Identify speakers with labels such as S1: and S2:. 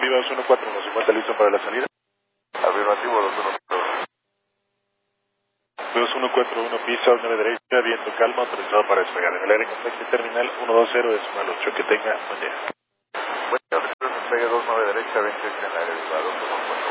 S1: Viva 214-150, listo para la salida.
S2: Afirmativo 214.
S1: Viva 141, pista 9 derecha, viento calma, autorizado para despegar. En el aire contacto terminal 120-8. Que tenga buen día.
S2: Bueno, despegue 29 derecha, 28 en el aire, 214.